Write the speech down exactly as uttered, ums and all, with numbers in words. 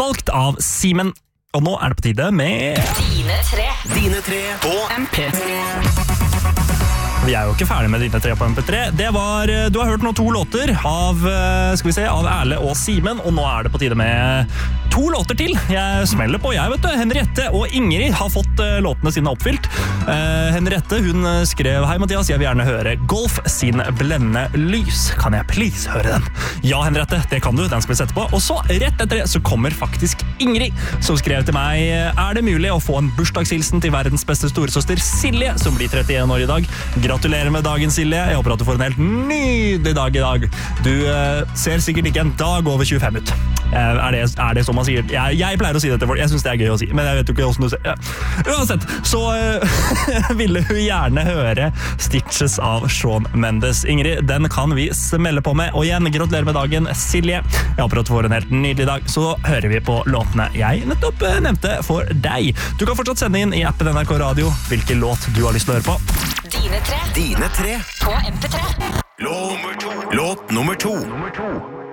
valgt av Simen. Og nå er det på tide med Dine tre. Dine tre på M P tre. Vi er jo ikke ferdig med Dine tre på M P tre. Det var, du har hørt nå to låter av, skal vi se, av Erle og Simen, og nå er det på tide med to låter til. Jeg smeller på, jeg vet du. Henriette og Ingrid har fått låtene sine oppfylt. Uh, Henriette, hun skrev: Hei Mathias, jeg vil gjerne høre Golf sin blendende lys. Kan jeg please høre den? Ja, Henriette, det kan du. Den skal vi sette på. Og så, rett etter det, så kommer faktisk Ingrid, som skrev til meg: Er det mulig å få en bursdagshilsen til verdens beste storesøster Silje, som blir trettien år i dag? Gratulerer med dagen, Silje. Jeg håper at du får en helt nydelig dag i dag. Du uh, ser sikkert ikke en dag over tjuefem ut. Uh, er, det, er det som man sier? Jeg, jeg pleier å si det til folk. Jeg synes det er gøy å si, men jeg vet jo ikke hvordan du ser. Ja. Uansett, så uh, ville hun gjerne høre Stitches av Shawn Mendes. Ingrid, den kan vi smelle på med. Og igjen, gratulerer med dagen, Silje. Jeg håper at du får en helt nydelig dag. Så hører vi på låtene jeg nettopp uh, nevnte for deg. Du kan fortsatt sende inn i appen N R K Radio hvilken låt du har lyst til å høre på. Dine tre. Dine tre På M P tre. Låt nummer to. Låt nummer to.